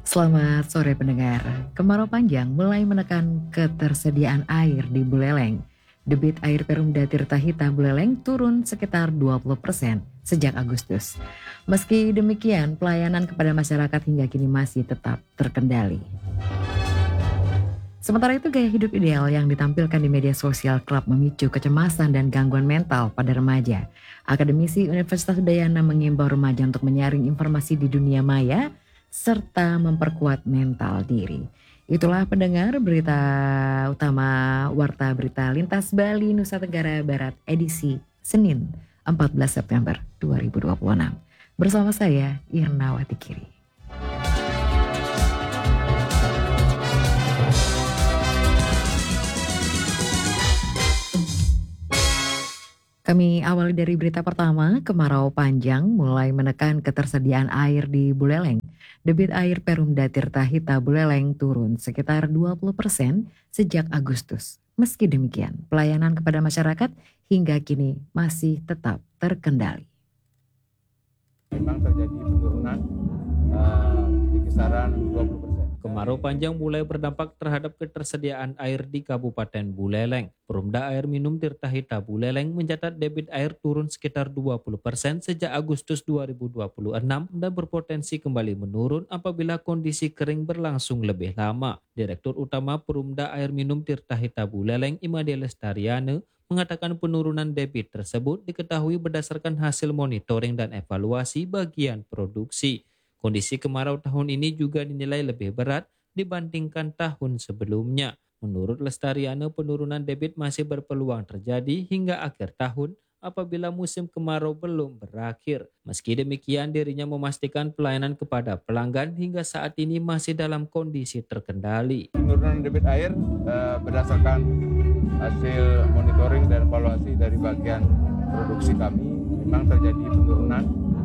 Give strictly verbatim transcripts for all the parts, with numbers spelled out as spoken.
Selamat sore pendengar. Kemarau panjang mulai menekan ketersediaan air di Buleleng. Debit air Perumda Tirtahita Buleleng turun sekitar dua puluh persen sejak Agustus. Meski demikian, pelayanan kepada masyarakat hingga kini masih tetap terkendali. Sementara itu, gaya hidup ideal yang ditampilkan di media sosial kerap memicu kecemasan dan gangguan mental pada remaja. Akademisi Universitas Udayana mengimbau remaja untuk menyaring informasi di dunia maya serta memperkuat mental diri. Itulah pendengar berita utama Warta Berita Lintas Bali Nusa Tenggara Barat edisi Senin empat belas September dua ribu dua puluh enam. Bersama saya Irnawati Kiri. Kami awali dari berita pertama, kemarau panjang mulai menekan ketersediaan air di Buleleng. Debit air Perumda Tirtahita Buleleng turun sekitar dua puluh persen sejak Agustus. Meski demikian, pelayanan kepada masyarakat hingga kini masih tetap terkendali. Memang terjadi penurunan uh, di kisaran dua puluh persen. Kemarau panjang mulai berdampak terhadap ketersediaan air di Kabupaten Buleleng. Perumda Air Minum Tirtahita Buleleng mencatat debit air turun sekitar dua puluh persen sejak Agustus dua ribu dua puluh enam dan berpotensi kembali menurun apabila kondisi kering berlangsung lebih lama. Direktur Utama Perumda Air Minum Tirtahita Buleleng, Imade Lestariane, mengatakan penurunan debit tersebut diketahui berdasarkan hasil monitoring dan evaluasi bagian produksi. Kondisi kemarau tahun ini juga dinilai lebih berat dibandingkan tahun sebelumnya. Menurut Lestariane, penurunan debit masih berpeluang terjadi hingga akhir tahun apabila musim kemarau belum berakhir. Meski demikian, dirinya memastikan pelayanan kepada pelanggan hingga saat ini masih dalam kondisi terkendali. Penurunan debit air uh, berdasarkan hasil monitoring dan evaluasi dari bagian produksi kami memang terjadi penurunan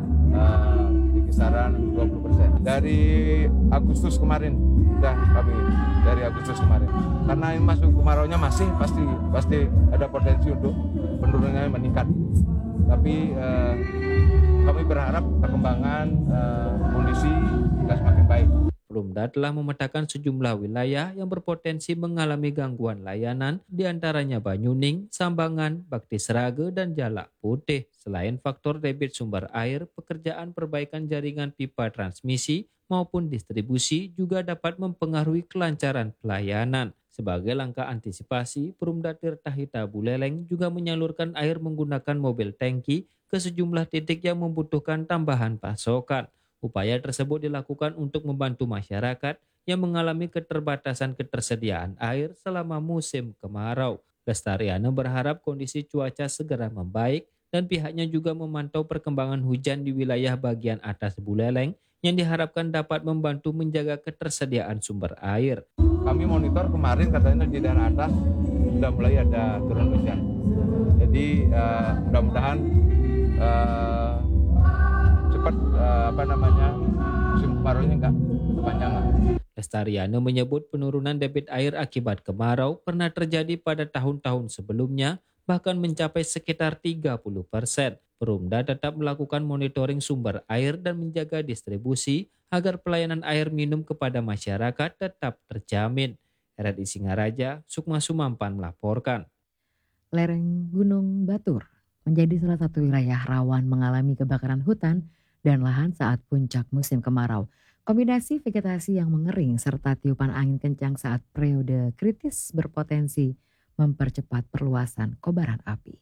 uh, di kisaran dua puluh persen. Dari Agustus kemarin, sudah kami dari Agustus kemarin. Karena ini masuk kemaraunya masih pasti pasti ada potensi untuk penurunannya meningkat. Tapi uh, kami berharap perkembangan uh, kondisi juga semakin baik. Perumda telah memetakan sejumlah wilayah yang berpotensi mengalami gangguan layanan, diantaranya Banyuning, Sambangan, Bakti Seraga, dan Jalak Putih. Selain faktor debit sumber air, pekerjaan perbaikan jaringan pipa transmisi maupun distribusi juga dapat mempengaruhi kelancaran pelayanan. Sebagai langkah antisipasi, Perumda Tirtahita Buleleng juga menyalurkan air menggunakan mobil tangki ke sejumlah titik yang membutuhkan tambahan pasokan. Upaya tersebut dilakukan untuk membantu masyarakat yang mengalami keterbatasan ketersediaan air selama musim kemarau. Lestariane berharap kondisi cuaca segera membaik dan pihaknya juga memantau perkembangan hujan di wilayah bagian atas Buleleng yang diharapkan dapat membantu menjaga ketersediaan sumber air. Kami monitor kemarin katanya di daerah atas sudah mulai ada turun hujan. Jadi uh, mudah-mudahan uh, cepat uh, apa namanya musim kemaraunya enggak kepanjangan. Lestariane menyebut penurunan debit air akibat kemarau pernah terjadi pada tahun-tahun sebelumnya, bahkan mencapai sekitar tiga puluh persen. Perumda tetap melakukan monitoring sumber air dan menjaga distribusi agar pelayanan air minum kepada masyarakat tetap terjamin. R R I Singaraja, Sukma Sumampan melaporkan. Lereng Gunung Batur menjadi salah satu wilayah rawan mengalami kebakaran hutan dan lahan saat puncak musim kemarau. Kombinasi vegetasi yang mengering serta tiupan angin kencang saat periode kritis berpotensi mempercepat perluasan kobaran api.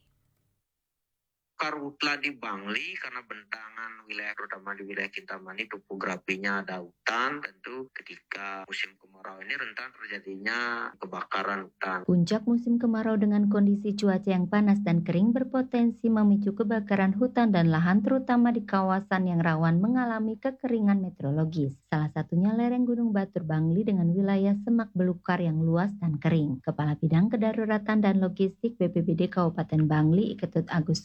Karhutla di Bangli karena bentangan wilayah terutama di wilayah Kintamani topografinya ada hutan, tentu ketika musim kemarau ini rentan terjadinya kebakaran hutan. Puncak musim kemarau dengan kondisi cuaca yang panas dan kering berpotensi memicu kebakaran hutan dan lahan terutama di kawasan yang rawan mengalami kekeringan meteorologis. Salah satunya lereng Gunung Batur Bangli dengan wilayah semak belukar yang luas dan kering. Kepala Bidang Kedaruratan dan Logistik B P B D Kabupaten Bangli, Iketut Agus Sutapek,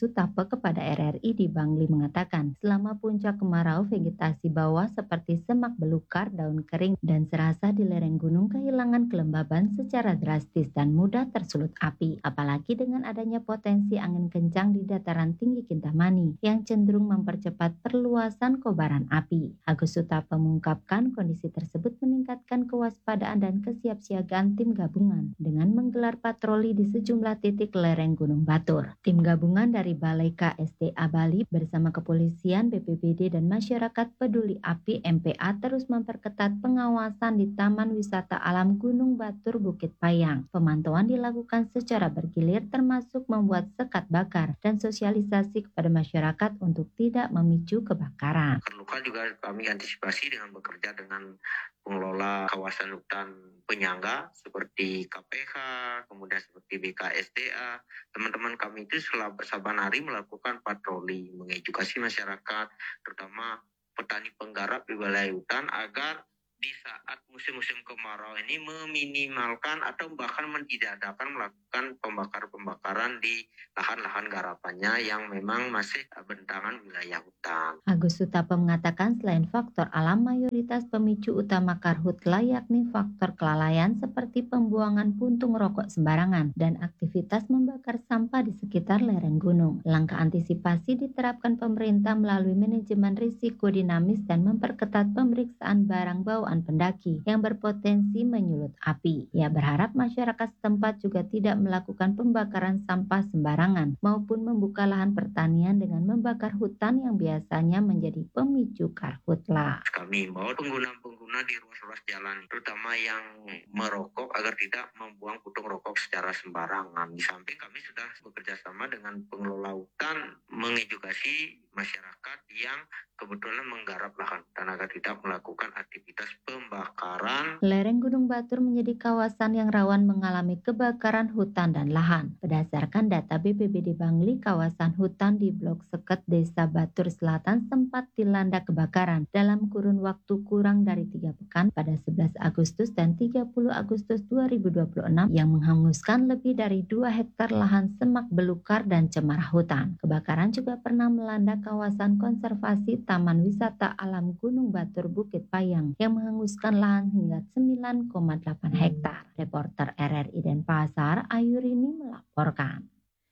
kepada R R I di Bangli mengatakan, selama puncak kemarau, vegetasi bawah seperti semak belukar, daun kering, dan serasa di lereng gunung kehilangan kelembaban secara drastis dan mudah tersulut api. Apalagi dengan adanya potensi angin kencang di dataran tinggi Kintamani yang cenderung mempercepat perluasan kobaran api. Agus Sutapa mengungkapkan kondisi tersebut meningkatkan kewaspadaan dan kesiapsiagaan tim gabungan dengan menggelar patroli di sejumlah titik lereng Gunung Batur. Tim gabungan dari Balai K S D A Bali bersama kepolisian, B P B D, dan masyarakat peduli api M P A terus memperketat pengawasan di Taman Wisata Alam Gunung Batur Bukit Payang. Pemantauan dilakukan secara bergilir termasuk membuat sekat bakar dan sosialisasi kepada masyarakat untuk tidak memicu kebakaran. Terluka juga kami antisipasi dengan bekerja dengan pengelola kawasan hutan penyangga seperti K P H, kemudian seperti B K S D A. Teman-teman kami itu selama bersaban hari melakukan patroli, mengedukasi masyarakat, terutama petani penggarap di wilayah hutan agar di saat musim-musim kemarau ini meminimalkan atau bahkan mentidakkan melakukan pembakar-pembakaran di lahan-lahan garapannya yang memang masih bentangan wilayah hutan. Agus Sutapa mengatakan selain faktor alam, mayoritas pemicu utama karhutla yakni faktor kelalaian seperti pembuangan puntung rokok sembarangan dan aktivitas membakar sampah di sekitar lereng gunung. Langkah antisipasi diterapkan pemerintah melalui manajemen risiko dinamis dan memperketat pemeriksaan barang bawaan pendaki yang berpotensi menyulut api. Ia berharap masyarakat setempat juga tidak melakukan pembakaran sampah sembarangan maupun membuka lahan pertanian dengan membakar hutan yang biasanya menjadi pemicu karhutla. Kami himbau pengguna-pengguna di ruas-ruas jalan, terutama yang merokok, agar tidak membuang puntung rokok secara sembarangan. Di samping kami sudah bekerja sama dengan pengelola hutan mengedukasi masyarakat yang kebetulan menggarap lahan hutan agar tidak melakukan aktivitas pembakaran. Lereng Gunung Batur menjadi kawasan yang rawan mengalami kebakaran hutan dan lahan. Berdasarkan data B P B D Bangli, kawasan hutan di Blok Seket, Desa Batur Selatan sempat dilanda kebakaran dalam kurun waktu kurang dari tiga pekan pada sebelas Agustus dan tiga puluh Agustus dua ribu dua puluh enam yang menghanguskan lebih dari dua hektar lahan semak belukar dan cemara hutan. Kebakaran juga pernah melanda kawasan konservasi Taman Wisata Alam Gunung Batur Bukit Payang yang menghanguskan lahan hingga sembilan koma delapan hektar. Reporter R R I Denpasar, Ayurini melaporkan.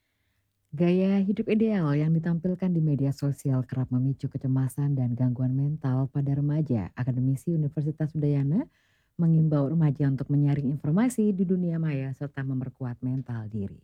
Gaya hidup ideal yang ditampilkan di media sosial kerap memicu kecemasan dan gangguan mental pada remaja. Akademisi Universitas Udayana mengimbau remaja untuk menyaring informasi di dunia maya serta memperkuat mental diri.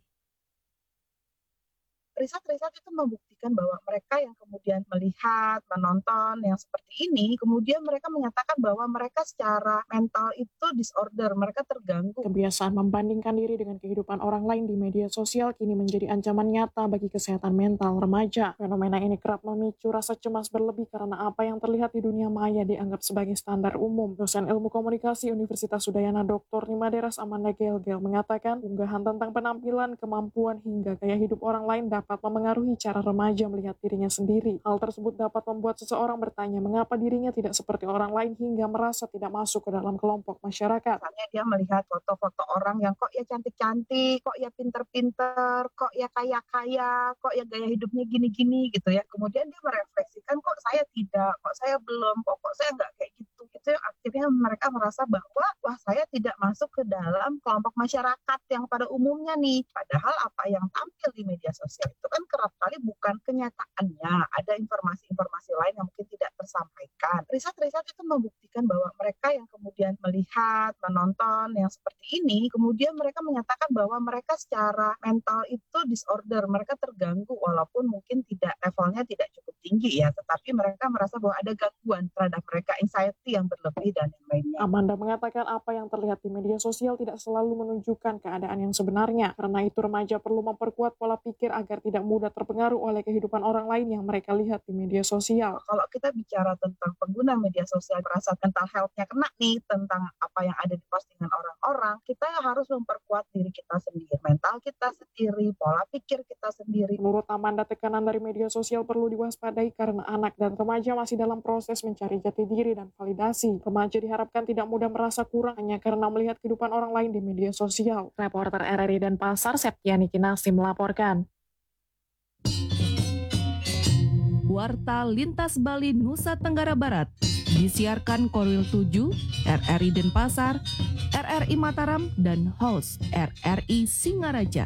Riset-riset itu membuktikan bahwa mereka yang kemudian melihat, menonton yang seperti ini, kemudian mereka menyatakan bahwa mereka secara mental itu disorder, mereka terganggu. Kebiasaan membandingkan diri dengan kehidupan orang lain di media sosial kini menjadi ancaman nyata bagi kesehatan mental remaja. Fenomena ini kerap memicu rasa cemas berlebih karena apa yang terlihat di dunia maya dianggap sebagai standar umum. Dosen ilmu komunikasi Universitas Udayana Doktor Nimaderas Amanda Gelgel mengatakan unggahan tentang penampilan, kemampuan hingga gaya hidup orang lain dapat dapat memengaruhi cara remaja melihat dirinya sendiri. Hal tersebut dapat membuat seseorang bertanya mengapa dirinya tidak seperti orang lain hingga merasa tidak masuk ke dalam kelompok masyarakat. Misalnya dia melihat foto-foto orang yang kok ya cantik-cantik, kok ya pinter-pinter, kok ya kaya-kaya, kok ya gaya hidupnya gini-gini gitu ya. Kemudian dia merefleksikan kok saya tidak, kok saya belum, kok, kok saya nggak kayak gitu. Itu yang akhirnya mereka merasa bahwa wah saya tidak masuk ke dalam kelompok masyarakat yang pada umumnya nih. Padahal apa yang tampil di media sosial itu kan kerap kali bukan kenyataannya. Ada informasi-informasi lain yang mungkin tidak tersampaikan. Riset-riset itu membuktikan bahwa mereka yang kemudian melihat, menonton yang seperti ini, kemudian mereka menyatakan bahwa mereka secara mental itu disorder, mereka terganggu walaupun mungkin tidak levelnya tidak cukup tinggi ya, tetapi mereka merasa bahwa ada gangguan terhadap mereka, anxiety yang berlebih dan yang lainnya. Amanda mengatakan apa yang terlihat di media sosial tidak selalu menunjukkan keadaan yang sebenarnya. Karena itu remaja perlu memperkuat pola pikir agar tidak mudah terpengaruh oleh kehidupan orang lain yang mereka lihat di media sosial. Kalau kita bicara tentang pengguna media sosial merasa mental health-nya kena nih tentang apa yang ada di postingan orang-orang, kita harus memperkuat diri kita sendiri, mental kita sendiri, pola pikir kita sendiri. Menurut Amanda, tekanan dari media sosial perlu diwaspadai karena anak dan remaja masih dalam proses mencari jati diri dan validasi. Remaja diharapkan tidak mudah merasa kurang hanya karena melihat kehidupan orang lain di media sosial. Reporter R R I Denpasar, Septiani Kinasi melaporkan. Warta Lintas Bali Nusa Tenggara Barat. Disiarkan Korwil tujuh, R R I Denpasar, R R I Mataram, dan host R R I Singaraja.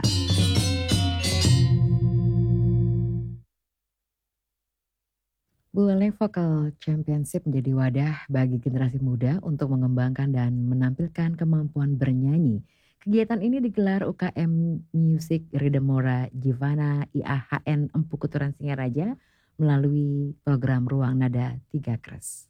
Buleleng Vocal Championship menjadi wadah bagi generasi muda untuk mengembangkan dan menampilkan kemampuan bernyanyi. Kegiatan ini digelar U K M Music Ridemora Jivana I A H N Empu Kuturan Singaraja melalui program Ruang Nada Tiga Kres.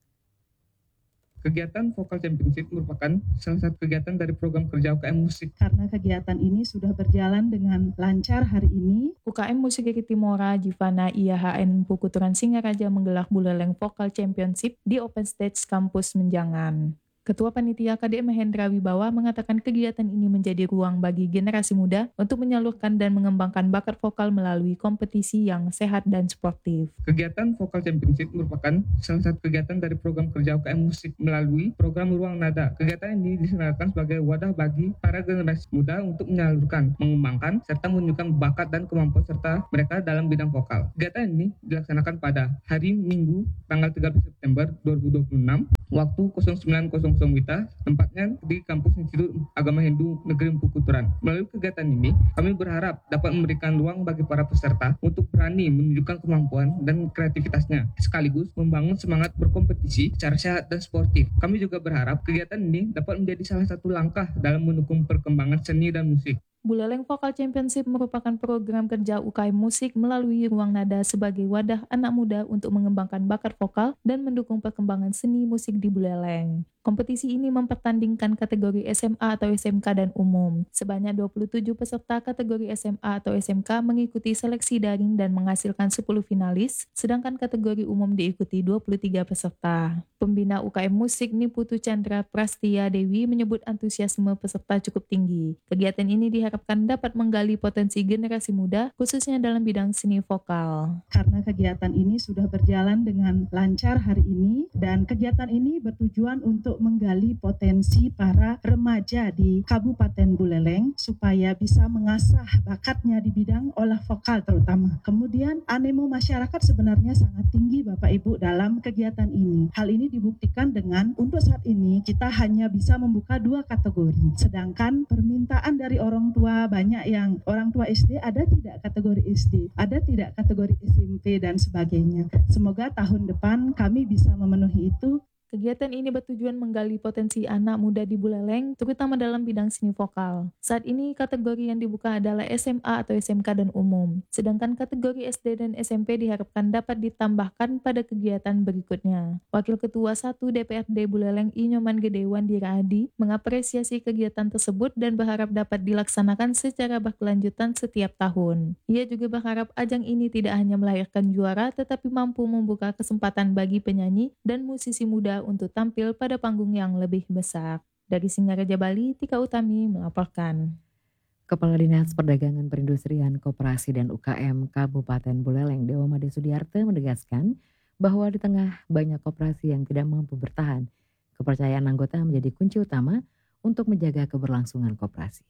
Kegiatan Vocal Championship merupakan salah satu kegiatan dari program kerja U K M Musik. Karena kegiatan ini sudah berjalan dengan lancar hari ini, U K M Musik Ridemora Jivana I A H N Empu Kuturan Singaraja menggelar Buleleng Vocal Championship di Open Stage Kampus Menjangan. Ketua Panitia K D M Mahendra Wibawa mengatakan kegiatan ini menjadi ruang bagi generasi muda untuk menyalurkan dan mengembangkan bakat vokal melalui kompetisi yang sehat dan sportif. Kegiatan Vocal Championship merupakan salah satu kegiatan dari program kerja U K M Musik melalui program Ruang Nada. Kegiatan ini diselenggarakan sebagai wadah bagi para generasi muda untuk menyalurkan, mengembangkan, serta menunjukkan bakat dan kemampuan serta mereka dalam bidang vokal. Kegiatan ini dilaksanakan pada hari Minggu tanggal tiga belas September dua ribu dua puluh enam waktu sembilan nol nol Wita, tempatnya di Kampus Institut Agama Hindu Negeri Empu Kuturan. Melalui kegiatan ini, kami berharap dapat memberikan ruang bagi para peserta untuk berani menunjukkan kemampuan dan kreativitasnya, sekaligus membangun semangat berkompetisi secara sehat dan sportif. Kami juga berharap kegiatan ini dapat menjadi salah satu langkah dalam mendukung perkembangan seni dan musik. Buleleng Vocal Championship merupakan program kerja U K M Musik melalui Ruang Nada sebagai wadah anak muda untuk mengembangkan bakat vokal dan mendukung perkembangan seni musik di Buleleng. Kompetisi ini mempertandingkan kategori S M A atau S M K dan umum. Sebanyak dua puluh tujuh peserta kategori S M A atau S M K mengikuti seleksi daring dan menghasilkan sepuluh finalis, sedangkan kategori umum diikuti dua puluh tiga peserta. Pembina U K M Musik Niputu Chandra Prastia Dewi menyebut antusiasme peserta cukup tinggi. Kegiatan ini diharapkan dapat menggali potensi generasi muda, khususnya dalam bidang seni vokal. Karena kegiatan ini sudah berjalan dengan lancar hari ini, dan kegiatan ini bertujuan untuk menggali potensi para remaja di Kabupaten Buleleng supaya bisa mengasah bakatnya di bidang olah vokal terutama. Kemudian animo masyarakat sebenarnya sangat tinggi Bapak Ibu dalam kegiatan ini. Hal ini dibuktikan dengan untuk saat ini kita hanya bisa membuka dua kategori. Sedangkan permintaan dari orang tua banyak yang orang tua S D ada tidak kategori S D, ada tidak kategori S M P dan sebagainya. Semoga tahun depan kami bisa memenuhi itu. Kegiatan ini bertujuan menggali potensi anak muda di Buleleng, terutama dalam bidang seni vokal. Saat ini kategori yang dibuka adalah S M A atau S M K dan umum. Sedangkan kategori S D dan S M P diharapkan dapat ditambahkan pada kegiatan berikutnya. Wakil Ketua satu D P R D Buleleng I Nyoman Gede Wandira Adi mengapresiasi kegiatan tersebut dan berharap dapat dilaksanakan secara berkelanjutan setiap tahun. Ia juga berharap ajang ini tidak hanya melahirkan juara, tetapi mampu membuka kesempatan bagi penyanyi dan musisi muda untuk tampil pada panggung yang lebih besar. Dari Singaraja, Bali, Tika Utami melaporkan. Kepala Dinas Perdagangan Perindustrian Koperasi dan U K M Kabupaten Buleleng Dewa Made Sudiarte menegaskan bahwa di tengah banyak koperasi yang tidak mampu bertahan, kepercayaan anggota menjadi kunci utama untuk menjaga keberlangsungan koperasi.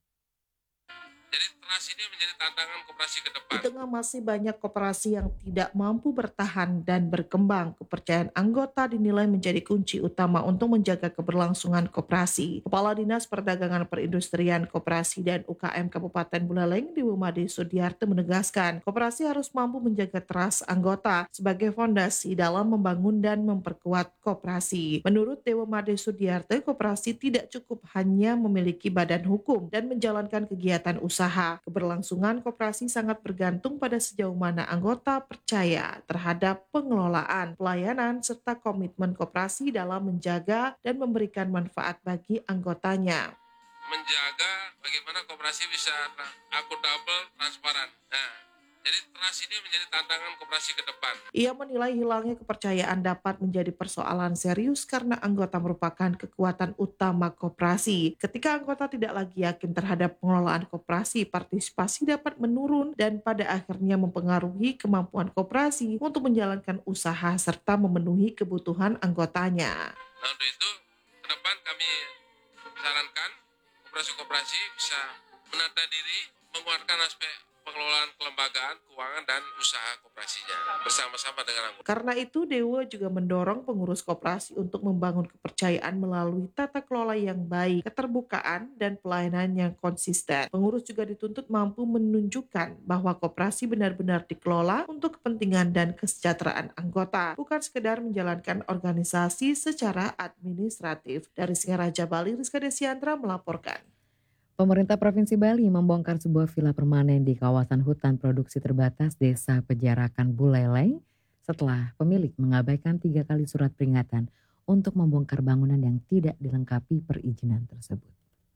Jadi trust ini menjadi tantangan koperasi ke depan. Di tengah masih banyak koperasi yang tidak mampu bertahan dan berkembang, kepercayaan anggota dinilai menjadi kunci utama untuk menjaga keberlangsungan koperasi. Kepala Dinas Perdagangan Perindustrian Koperasi dan U K M Kabupaten Buleleng Dewa Made Sudiarte menegaskan, koperasi harus mampu menjaga trust anggota sebagai fondasi dalam membangun dan memperkuat koperasi. Menurut Dewa Made Sudiarte, koperasi tidak cukup hanya memiliki badan hukum dan menjalankan kegiatan usaha. Keberlangsungan koperasi sangat bergantung pada sejauh mana anggota percaya terhadap pengelolaan, pelayanan, serta komitmen koperasi dalam menjaga dan memberikan manfaat bagi anggotanya. Menjaga bagaimana koperasi bisa akuntabel, transparan. Nah, jadi trust ini menjadi tantangan koperasi ke depan. Ia menilai hilangnya kepercayaan dapat menjadi persoalan serius karena anggota merupakan kekuatan utama koperasi. Ketika anggota tidak lagi yakin terhadap pengelolaan koperasi, partisipasi dapat menurun dan pada akhirnya mempengaruhi kemampuan koperasi untuk menjalankan usaha serta memenuhi kebutuhan anggotanya. Nah, untuk itu ke depan kami sarankan koperasi-koperasi bisa menata diri, menguatkan aspek pengelolaan kelembagaan, keuangan, dan usaha koperasinya bersama-sama dengan anggota. Karena itu, Dewo juga mendorong pengurus koperasi untuk membangun kepercayaan melalui tata kelola yang baik, keterbukaan, dan pelayanan yang konsisten. Pengurus juga dituntut mampu menunjukkan bahwa koperasi benar-benar dikelola untuk kepentingan dan kesejahteraan anggota, bukan sekedar menjalankan organisasi secara administratif. Dari Singaraja, Bali, Rizka Desiandra melaporkan. Pemerintah Provinsi Bali membongkar sebuah villa permanen di kawasan hutan produksi terbatas Desa Pejarakan Buleleng setelah pemilik mengabaikan tiga kali surat peringatan untuk membongkar bangunan yang tidak dilengkapi perizinan tersebut.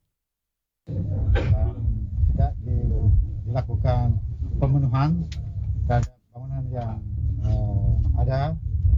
Tidak dilakukan pemenuhan terhadap bangunan yang uh, ada,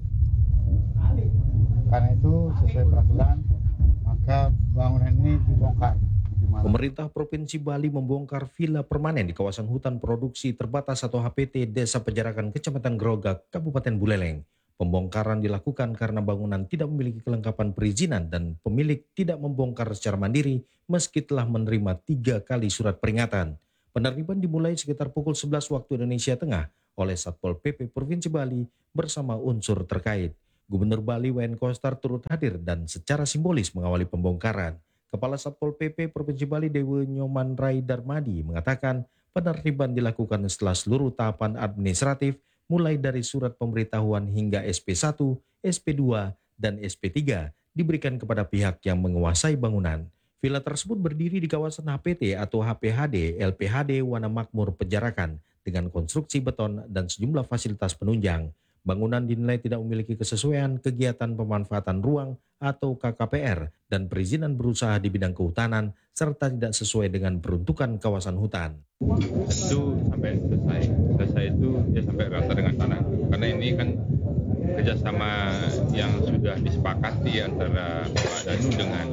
uh, karena itu sesuai peraturan maka bangunan ini dibongkar. Pemerintah Provinsi Bali membongkar villa permanen di kawasan hutan produksi terbatas atau H P T Desa Pejarakan Kecamatan Grogak, Kabupaten Buleleng. Pembongkaran dilakukan karena bangunan tidak memiliki kelengkapan perizinan dan pemilik tidak membongkar secara mandiri meski telah menerima tiga kali surat peringatan. Penertiban dimulai sekitar pukul sebelas waktu Indonesia Tengah oleh Satpol P P Provinsi Bali bersama unsur terkait. Gubernur Bali W N Koster turut hadir dan secara simbolis mengawali pembongkaran. Kepala Satpol P P Provinsi Bali Dewa Nyoman Rai Darmadi mengatakan penertiban dilakukan setelah seluruh tahapan administratif mulai dari surat pemberitahuan hingga S P satu, S P dua, dan S P tiga diberikan kepada pihak yang menguasai bangunan. Villa tersebut berdiri di kawasan H P T atau H P H D L P H D Wana Makmur Pejarakan dengan konstruksi beton dan sejumlah fasilitas penunjang. Bangunan dinilai tidak memiliki kesesuaian kegiatan pemanfaatan ruang atau K K P R dan perizinan berusaha di bidang kehutanan serta tidak sesuai dengan peruntukan kawasan hutan. Itu sampai selesai, selesai itu ya sampai rata dengan tanah. Karena ini kan kerjasama yang sudah disepakati antara Pak Danu dengan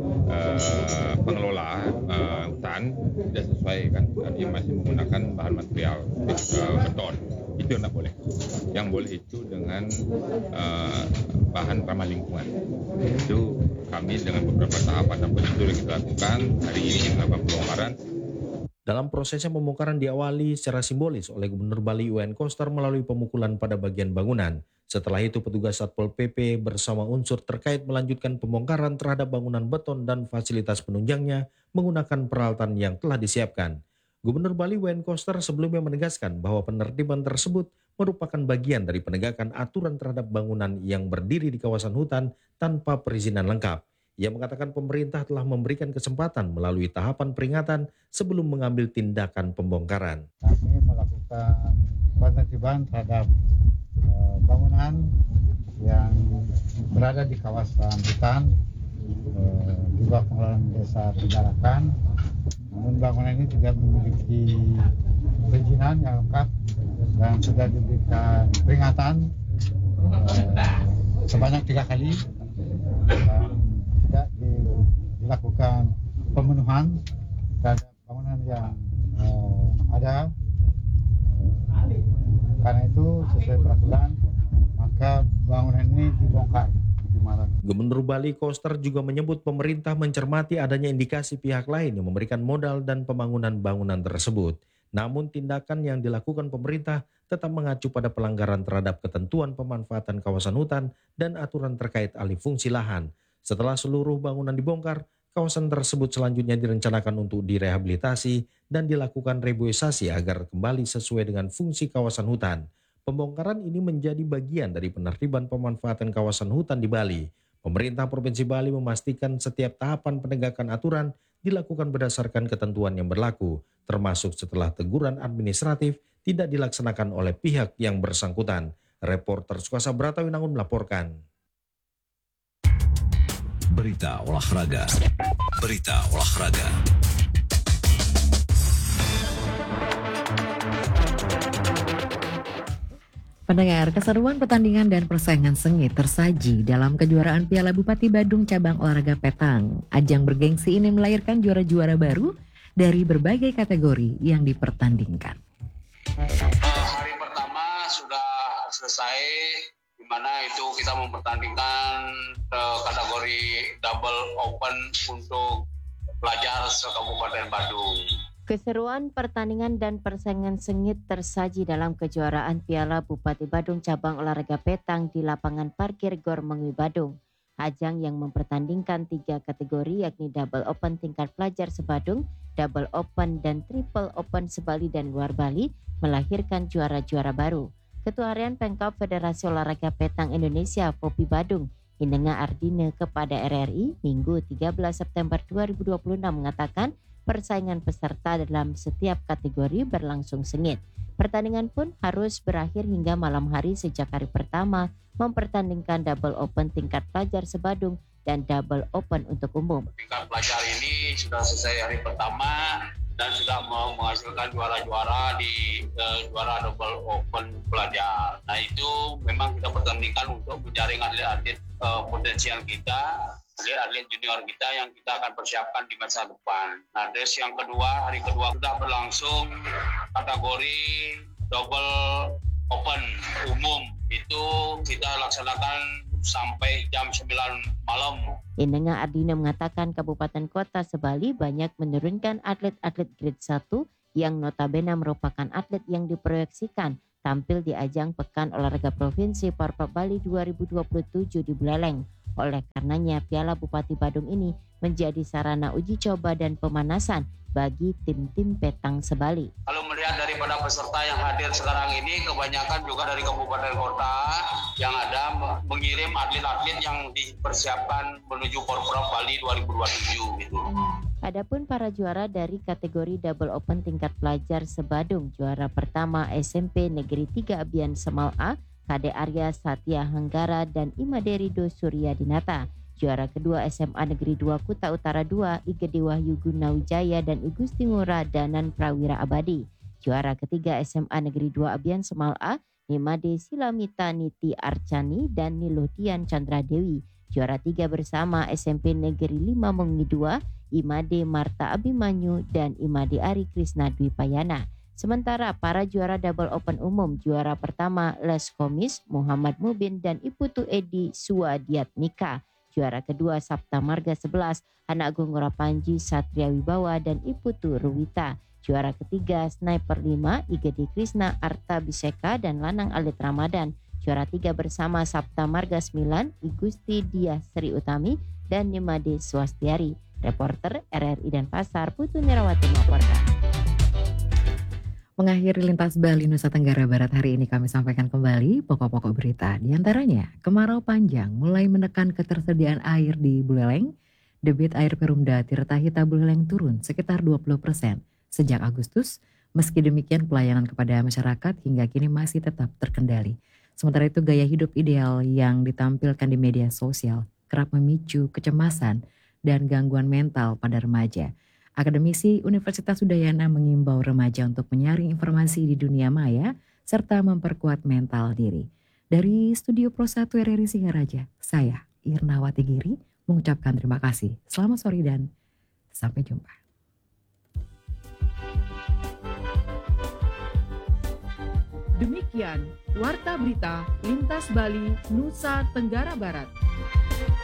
uh, pengelola uh, hutan tidak sesuai kan, tadi masih menggunakan bahan material uh, beton. Itu tidak boleh. Yang boleh itu dengan uh, bahan ramah lingkungan. Itu kami dengan beberapa tahapan dan prosedur yang kita lakukan hari ini yang melakukan pembongkaran. Dalam prosesnya pembongkaran diawali secara simbolis oleh Gubernur Bali W N Koster melalui pemukulan pada bagian bangunan. Setelah itu petugas Satpol P P bersama unsur terkait melanjutkan pembongkaran terhadap bangunan beton dan fasilitas penunjangnya menggunakan peralatan yang telah disiapkan. Gubernur Bali W N Koster sebelumnya menegaskan bahwa penertiban tersebut merupakan bagian dari penegakan aturan terhadap bangunan yang berdiri di kawasan hutan tanpa perizinan lengkap. Ia mengatakan pemerintah telah memberikan kesempatan melalui tahapan peringatan sebelum mengambil tindakan pembongkaran. Kami melakukan penertiban terhadap uh, bangunan yang berada di kawasan hutan uh, di bawah pengelolaan Desa Pejarakan. Namun bangunan ini tidak memiliki perizinan yang lengkap dan sudah diberikan peringatan uh, sebanyak tiga kali dan tidak dilakukan pemenuhan terhadap bangunan yang uh, ada. Uh, karena itu sesuai peraturan maka bangunan ini dibongkar. Gubernur Bali Koster juga menyebut pemerintah mencermati adanya indikasi pihak lain yang memberikan modal dan pembangunan bangunan tersebut. Namun tindakan yang dilakukan pemerintah tetap mengacu pada pelanggaran terhadap ketentuan pemanfaatan kawasan hutan dan aturan terkait alih fungsi lahan. Setelah seluruh bangunan dibongkar, kawasan tersebut selanjutnya direncanakan untuk direhabilitasi dan dilakukan reboisasi agar kembali sesuai dengan fungsi kawasan hutan. Pembongkaran ini menjadi bagian dari penertiban pemanfaatan kawasan hutan di Bali. Pemerintah Provinsi Bali memastikan setiap tahapan penegakan aturan dilakukan berdasarkan ketentuan yang berlaku, termasuk setelah teguran administratif tidak dilaksanakan oleh pihak yang bersangkutan. Reporter Sukasa Bratawinangun melaporkan. Berita olahraga. Berita olahraga. Pendengar, keseruan pertandingan dan persaingan sengit tersaji dalam kejuaraan Piala Bupati Badung cabang olahraga petang. Ajang bergengsi ini melahirkan juara-juara baru dari berbagai kategori yang dipertandingkan. Hari pertama sudah selesai, di mana itu kita mempertandingkan uh, kategori double open untuk pelajar se-Kabupaten Badung. Keseruan pertandingan dan persaingan sengit tersaji dalam kejuaraan Piala Bupati Badung cabang olahraga petang di lapangan parkir Gor Mengwi Badung. Ajang yang mempertandingkan tiga kategori yakni double open tingkat pelajar sebadung, double open dan triple open sebali dan luar Bali melahirkan juara-juara baru. Ketua Harian Pengkop Federasi Olahraga Petang Indonesia Popi Badung, Hinenga Ardine kepada R R I Minggu tiga belas September dua ribu dua puluh enam mengatakan persaingan peserta dalam setiap kategori berlangsung sengit. Pertandingan pun harus berakhir hingga malam hari sejak hari pertama mempertandingkan double open tingkat pelajar sebadung dan double open untuk umum. Tingkat pelajar ini sudah selesai hari pertama dan sudah menghasilkan juara-juara di uh, juara double open pelajar. Nah itu memang kita pertandingkan untuk menjaring atlet-atlet uh, potensial kita, atlet-atlet junior kita yang kita akan persiapkan di masa depan. Nah terus yang kedua, hari kedua sudah berlangsung kategori double open umum. Itu kita laksanakan sampai jam sembilan malam. Hinenga Ardina mengatakan Kabupaten Kota Sebali banyak menurunkan atlet-atlet grade satu yang notabene merupakan atlet yang diproyeksikan tampil di ajang Pekan Olahraga Provinsi Porprov Bali dua ribu dua puluh tujuh di Buleleng. Oleh karenanya Piala Bupati Badung ini menjadi sarana uji coba dan pemanasan bagi tim-tim petang Sebali. Kalau melihat daripada peserta yang hadir sekarang ini kebanyakan juga dari kabupaten kota yang ada mengirim atlet-atlet yang dipersiapkan menuju Porprov Bali dua ribu dua puluh tujuh gitu. Adapun para juara dari kategori double open tingkat pelajar sebadung, juara pertama S M P Negeri tiga Abian Semal A, Kade Arya Satya Hanggara dan Imaderido Surya Dinata. Juara kedua S M A Negeri dua Kuta Utara dua, Igede Wahyu Gunawijaya dan Igusti Ngurah Danan Prawira Abadi. Juara ketiga S M A Negeri dua Abian Semal A, Nimade Silamita Niti Archani dan Niludian Chandra Dewi. Juara tiga bersama S M P Negeri lima Mengi dua, Imade Marta Abimanyu dan Imade Ari Krisna Dwi Payana. Sementara para juara double open umum, juara pertama Les Komis, Muhammad Mubin dan Iputu Edi Suadiatmika. Juara kedua Sabta Marga sebelas, Anak Gonggora Panji Satria Wibawa dan Iputu Ruwita. Juara ketiga Sniper lima, Igede Krisna Arta Biseka dan Lanang Alit Ramadan. Juara tiga bersama Sabta Marga sembilan, Igusti Diah Sri Utami dan Nimade Swastiari. Reporter R R I Denpasar, Putu Nirawati melaporkan. Mengakhiri Lintas Bali Nusa Tenggara Barat hari ini kami sampaikan kembali pokok-pokok berita. Di antaranya, kemarau panjang mulai menekan ketersediaan air di Buleleng. Debit air Perumda Tirta Hita Buleleng turun sekitar dua puluh persen sejak Agustus. Meski demikian pelayanan kepada masyarakat hingga kini masih tetap terkendali. Sementara itu gaya hidup ideal yang ditampilkan di media sosial kerap memicu kecemasan dan gangguan mental pada remaja. Akademisi Universitas Udayana mengimbau remaja untuk menyaring informasi di dunia maya serta memperkuat mental diri. Dari Studio Pro satu R R I Singaraja, saya Irnawati Giri mengucapkan terima kasih. Selamat sore dan sampai jumpa. Demikian Warta Berita Lintas Bali Nusa Tenggara Barat.